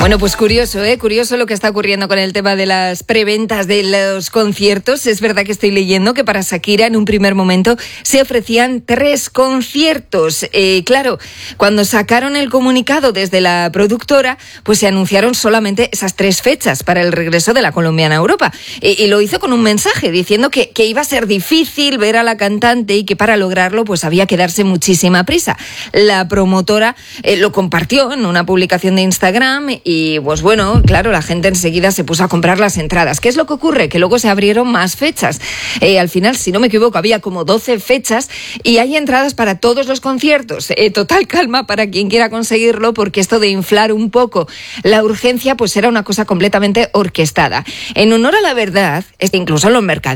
Bueno, pues curioso, curioso lo que está ocurriendo con el tema de las preventas de los conciertos. Es verdad que estoy leyendo que para Shakira en un primer momento se ofrecían 3 conciertos. Claro, cuando sacaron el comunicado desde la productora, pues se anunciaron solamente esas 3 fechas para el regreso de la colombiana a Europa. Y lo hizo con un mensaje diciendo que iba a ser difícil ver a la cantante y que para lograrlo pues había que darse muchísima prisa. La promotora lo compartió en una publicación de Instagram y pues bueno, claro, la gente enseguida se puso a comprar las entradas. ¿Qué es lo que ocurre? Que luego se abrieron más fechas. Al final, si no me equivoco, había como 12 fechas y hay entradas para todos los conciertos. Total calma para quien quiera conseguirlo, porque esto de inflar un poco la urgencia pues era una cosa completamente orquestada. En honor a la verdad, incluso en los mercados